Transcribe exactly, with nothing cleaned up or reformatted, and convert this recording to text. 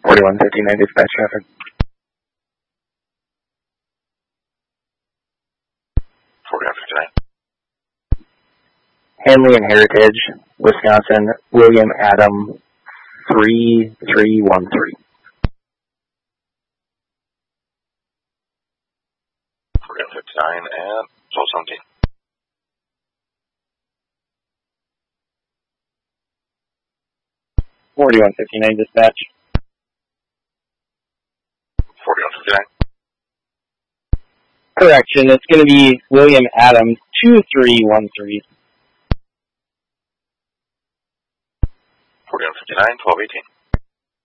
forty-one fifty-nine dispatch traffic. forty-one fifty-nine. Hanley and Heritage, Wisconsin, William Adam, three three one three. forty-one fifty-nine and twelve seventeen. forty-one fifty-nine dispatch. forty-one fifty-nine. Correction, it's going to be William Adams, two three one three. forty-one fifty-nine, twelve eighteen.